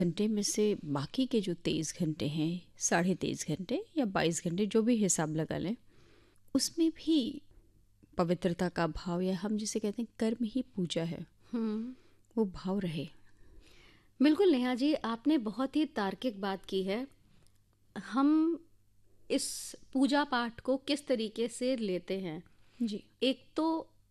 घंटे में से बाकी के जो 23 घंटे हैं, 23.5 घंटे या 22 घंटे जो भी हिसाब लगा लें, उसमें भी पवित्रता का भाव या हम जिसे कहते हैं कर्म ही पूजा है, वो भाव रहे। बिल्कुल नेहा जी, आपने बहुत ही तार्किक बात की है। हम इस पूजा पाठ को किस तरीके से लेते हैं, जी। एक तो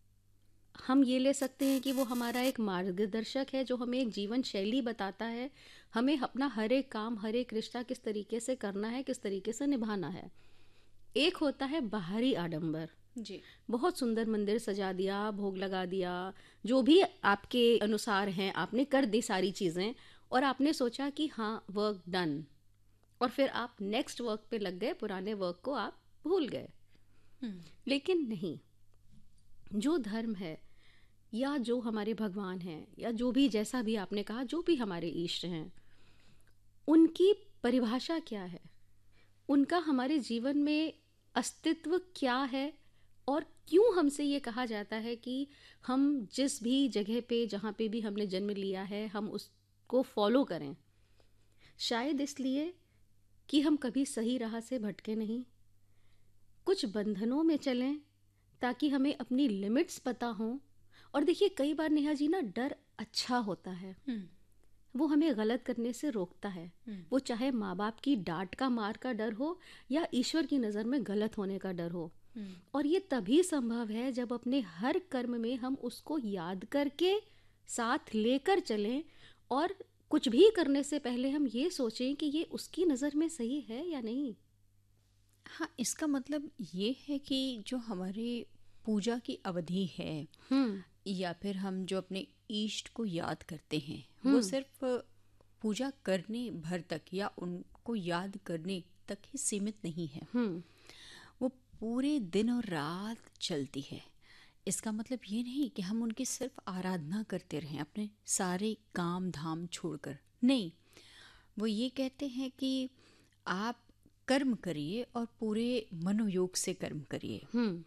हम ये ले सकते हैं कि वो हमारा एक मार्गदर्शक है जो हमें एक जीवन शैली बताता है, हमें अपना हर एक काम, हर एक रिश्ता किस तरीके से करना है, किस तरीके से निभाना है। एक होता है बाहरी आडंबर, जी। बहुत सुंदर मंदिर सजा दिया, भोग लगा दिया, जो भी आपके अनुसार हैं आपने कर दी सारी चीज़ें, और आपने सोचा कि हाँ वर्क डन, और फिर आप नेक्स्ट वर्क पे लग गए, पुराने वर्क को आप भूल गए। लेकिन नहीं, जो धर्म है या जो हमारे भगवान हैं या जो भी, जैसा भी आपने कहा, जो भी हमारे इष्ट हैं, उनकी परिभाषा क्या है, उनका हमारे जीवन में अस्तित्व क्या है, और क्यों हमसे ये कहा जाता है कि हम जिस भी जगह पे, जहाँ पे भी हमने जन्म लिया है, हम उसको फॉलो करें। शायद इसलिए कि हम कभी सही राह से भटके नहीं, कुछ बंधनों में चलें ताकि हमें अपनी लिमिट्स पता हों। और देखिए, कई बार नेहा जी ना, डर अच्छा होता है, वो हमें गलत करने से रोकता है। वो चाहे माँ बाप की डांट का, मार का डर हो, या ईश्वर की नज़र में गलत होने का डर हो। और ये तभी संभव है जब अपने हर कर्म में हम उसको याद करके साथ लेकर चलें, और कुछ भी करने से पहले हम ये सोचें कि ये उसकी नज़र में सही है या नहीं। हाँ, इसका मतलब ये है कि जो हमारी पूजा की अवधि है या फिर हम जो अपने इष्ट को याद करते हैं, वो सिर्फ पूजा करने भर तक या उनको याद करने तक ही सीमित नहीं है। वो पूरे दिन और रात चलती है। इसका मतलब ये नहीं कि हम उनकी सिर्फ आराधना करते रहें अपने सारे काम धाम छोड़कर। नहीं, वो ये कहते हैं कि आप कर्म करिए और पूरे मनोयोग से कर्म करिए।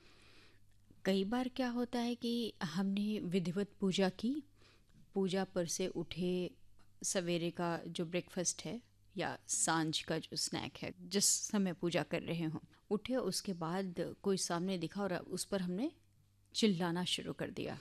कई बार क्या होता है कि हमने विधिवत पूजा की, पूजा पर से उठे, सवेरे का जो ब्रेकफास्ट है या सांझ का जो स्नैक है, जिस समय पूजा कर रहे हों, उठे, उसके बाद कोई सामने दिखा और उस पर हमने चिल्लाना शुरू कर दिया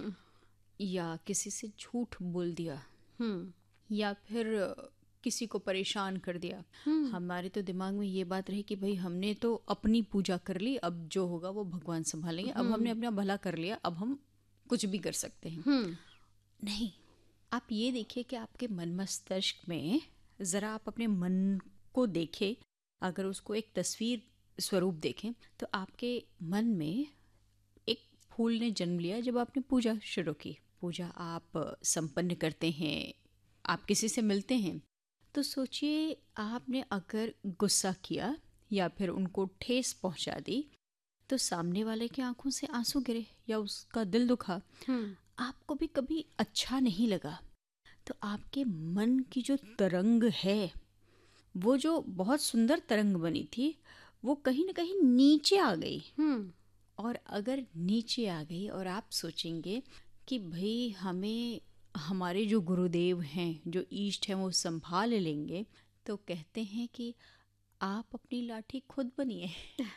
या किसी से झूठ बोल दिया या फिर किसी को परेशान कर दिया। हमारे तो दिमाग में ये बात रही कि भाई हमने तो अपनी पूजा कर ली, अब जो होगा वो भगवान संभालेंगे, अब हमने अपना भला कर लिया, अब हम कुछ भी कर सकते हैं। नहीं, आप ये देखिए कि आपके मन मस्तिष्क में ज़रा आप अपने मन को देखें, अगर उसको एक तस्वीर स्वरूप देखें, तो आपके मन में एक फूल ने जन्म लिया जब आपने पूजा शुरू की। पूजा आप संपन्न करते हैं, आप किसी से मिलते हैं, तो सोचिए आपने अगर गुस्सा किया या फिर उनको ठेस पहुंचा दी, तो सामने वाले की आंखों से आंसू गिरे या उसका दिल दुखा, आपको भी कभी अच्छा नहीं लगा, तो आपके मन की जो तरंग है, वो जो बहुत सुंदर तरंग बनी थी, वो कहीं ना कहीं नीचे आ गई। और अगर नीचे आ गई और आप सोचेंगे कि भाई हमें हमारे जो गुरुदेव हैं, जो इष्ट हैं, वो संभाल लेंगे, तो कहते हैं कि आप अपनी लाठी खुद बनिए।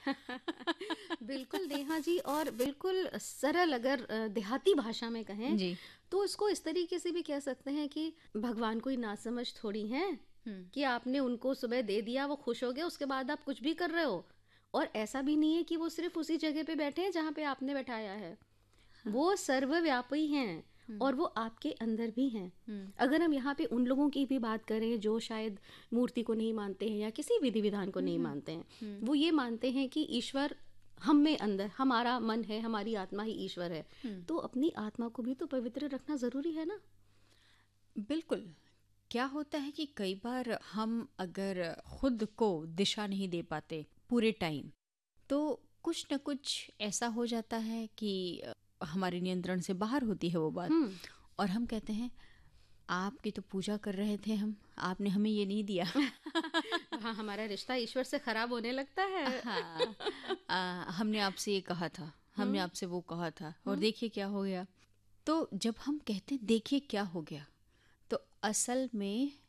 बिल्कुल नेहा जी, और बिल्कुल सरल अगर देहाती भाषा में कहें जी। तो इसको इस तरीके से भी कह सकते हैं कि भगवान कोई नासमझ थोड़ी हैं कि आपने उनको सुबह दे दिया, वो खुश हो गए, उसके बाद आप कुछ भी कर रहे हो। और ऐसा भी नहीं है कि वो सिर्फ उसी जगह पे बैठे हैं जहाँ पे आपने बैठाया है। वो सर्वव्यापी हैं और वो आपके अंदर भी हैं। अगर हम यहाँ पे उन लोगों की भी बात करें जो शायद मूर्ति को नहीं मानते हैं या किसी विधि विधान को नहीं मानते हैं, वो ये मानते हैं कि ईश्वर हम में अंदर, हमारा मन है, हमारी आत्मा ही ईश्वर है, तो अपनी आत्मा को भी तो पवित्र रखना ज़रूरी है ना। बिल्कुल। क्या होता है कि कई बार हम अगर खुद को दिशा नहीं दे पाते पूरे टाइम, तो कुछ न कुछ ऐसा हो जाता है कि हमारे नियंत्रण से बाहर होती है वो बात, और हम कहते हैं आपकी तो पूजा कर रहे थे हम, आपने हमें ये नहीं दिया। हाँ, हमारा रिश्ता ईश्वर से खराब होने लगता है। हाँ, हमने आपसे ये कहा था, हमने आपसे वो कहा था, और देखिए क्या हो गया। तो जब हम कहते हैं देखिए क्या हो गया, तो असल में